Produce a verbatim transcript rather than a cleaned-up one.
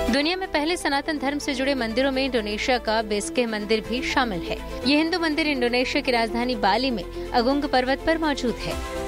दुनिया में पहले सनातन धर्म से जुड़े मंदिरों में इंडोनेशिया का बेस्के मंदिर भी शामिल है। ये हिंदू मंदिर इंडोनेशिया की राजधानी बाली में अगुंग पर्वत पर मौजूद है।